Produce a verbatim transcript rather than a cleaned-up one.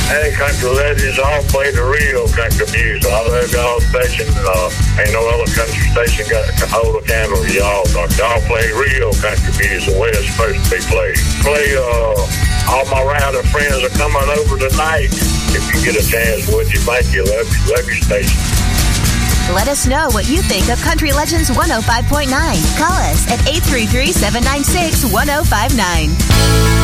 Hey, country legends, all play the real country music. I love y'all station. Uh, ain't no other country station got can hold a candle to y'all. Y'all play real country music the way it's supposed to be played. Play, uh, all my router friends are coming over tonight. If you get a chance, would you? Thank you. Love you. Love your station. Let us know what you think of Country Legends one oh five point nine. Call us at eight three three, seven nine six, one oh five nine.